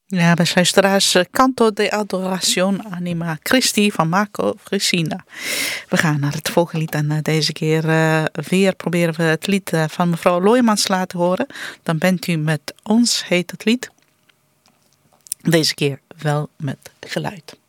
Ja, beste luisteraars, Canto de Adoración Anima Christi van Marco Frisina. We gaan naar het volgende lied en deze keer weer proberen we het lied van mevrouw Looijmans te laten horen. Dan bent u met ons, heet het lied. Deze keer wel met geluid.